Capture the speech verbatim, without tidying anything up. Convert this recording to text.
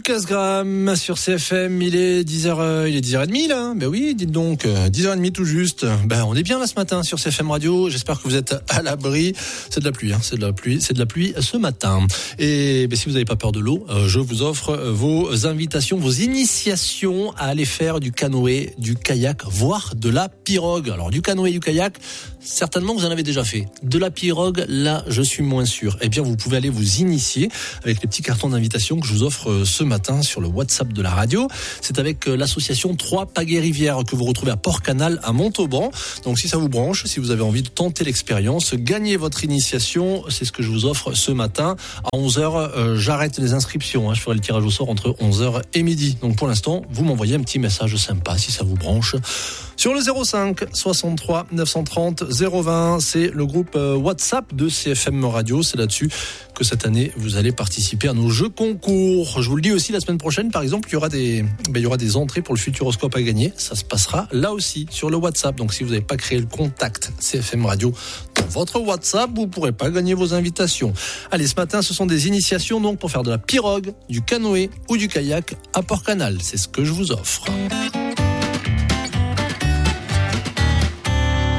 Casgram sur C F M, il est dix heures, il est dix heures trente là. Ben oui, dites donc, dix heures trente tout juste. Ben on est bien là ce matin sur C F M Radio. J'espère que vous êtes à l'abri. C'est de la pluie, hein, c'est de la pluie, c'est de la pluie ce matin. Et ben, si vous n'avez pas peur de l'eau, euh, je vous offre vos invitations, vos initiations à aller faire du canoë, du kayak, voire de la pirogue. Alors du canoë et du kayak, certainement vous en avez déjà fait. De la pirogue, là, je suis moins sûr. Eh bien, vous pouvez aller vous initier avec les petits cartons d'invitation que je vous offre ce matin sur le WhatsApp de la radio. C'est avec l'association trois Pagaies Rivières que vous retrouvez à Port-Canal, à Montauban. Donc, si ça vous branche, si vous avez envie de tenter l'expérience, gagnez votre initiation. C'est ce que je vous offre ce matin. À onze heures, euh, j'arrête les inscriptions. Hein. Je ferai le tirage au sort entre onze heures et midi. Donc, pour l'instant, vous m'envoyez un petit message sympa si ça vous branche. Sur le zéro cinq soixante-trois neuf cent trente zéro vingt, c'est le groupe WhatsApp de C F M Radio. C'est là-dessus que cette année, vous allez participer à nos jeux concours. Je vous le dis aussi, la semaine prochaine, par exemple, il y aura des, ben, il y aura des entrées pour le Futuroscope à gagner. Ça se passera là aussi, sur le WhatsApp. Donc, si vous n'avez pas créé le contact C F M Radio dans votre WhatsApp, vous ne pourrez pas gagner vos invitations. Allez, ce matin, ce sont des initiations donc pour faire de la pirogue, du canoë ou du kayak à Port-Canal. C'est ce que je vous offre.